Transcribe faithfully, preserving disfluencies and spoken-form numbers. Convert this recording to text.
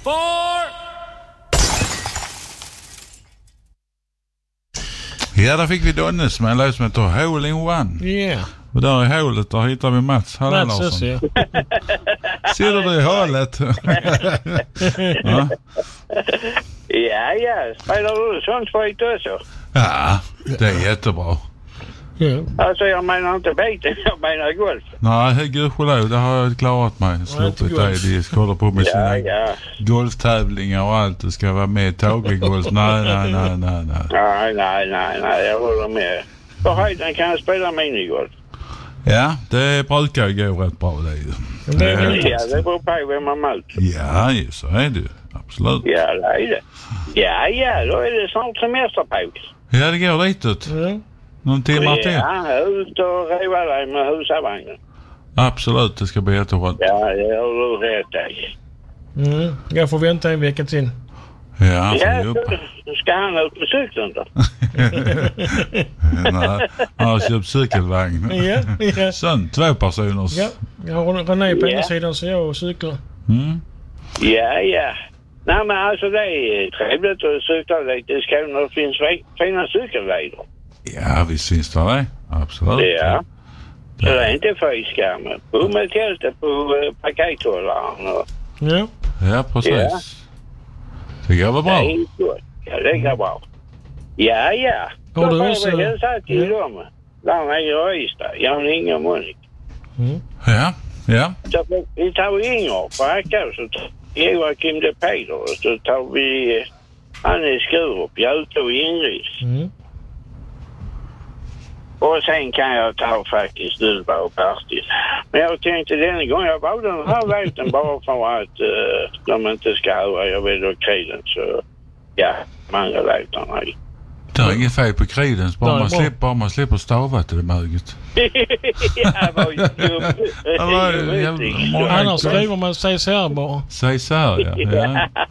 four. Ja, där fick vi Donnes med en låt som heter Hole in One. Ja. Yeah. Och där i hålet, där hittar vi Mats. Hallå Mats Larsson. ja. Ser du det i hålet? Ja. Ja, ja. Spelar du sånt skit också? Ja, det är jättebra. Ja. Alltså, jag menar inte biten, jag menar golf. Nej, gudskelov, det har jag klarat mig. Sluppit det. De håller på med sina Ja, ja. golftävlingar och allt. Det ska vara med tagelgolf. Nej, nej, nej, nej, nej. Nej, nej, nej, nej, jag håller med. På höjden kan jag spela minigolf. Ja, det brukar ju gå rätt bra det ju. Det är väl Ja, det beror på vem man möter. Ja, ju, så är det. Absolut. Ja, det är det. Ja, ja, då är det snart semesterpaus. Ja, det går ditåt. Ja. Någon timmar till. Ja, ut och reva dig med husavagnen. Absolut, det ska bli jätteskönt. Ja, det har du rätt i. Mm. Jag får vänta en vecka till. Ja, får Ja, vi upp. så ska han ut på cykeln då? Nej, han har köpt cykelvagn. Ja, ja. Sen, två personers. Ja, jag har René på Ja. ena sidan så jag cyklar. Mm. Ja, ja. Nej, men alltså det är trevligt att cykla lite i Skåne. Det finns fina cykelvägar. Ja, visst finns det det. Absolut. Ja. Så det är inte för i skammen. Bo med tältet på uh, pakethållaren. Och, Ja. Ja, precis. Ja. Det går väl bra. det är gott. Ja, det går bra. Ja, ja. Har du Då också- får vi hälsa till Ja. dem. Där nere i Röjstad. Jan Inge och Monica. Mm. Ja, ja. Så vi tar Inger på Acka och så tar Joakim de Peder och så tar vi eh, han i Skurup, Göte och Ingrid. Mm. Och sen kan jag ta faktiskt Ulva och Bertil. Men jag tänkte denna gång jag valde den här låten bara för att uh, de inte ska höra jag vet och kriden så ja, många låtarna. Det är inget fel på Kridens. Bara Nej, man bra. slipper, bara man slipper stava till det möget. Ja, vad dumt. Ja, vad jävla många- Annars skriver man C C R bara. Säg så här, ja. ja.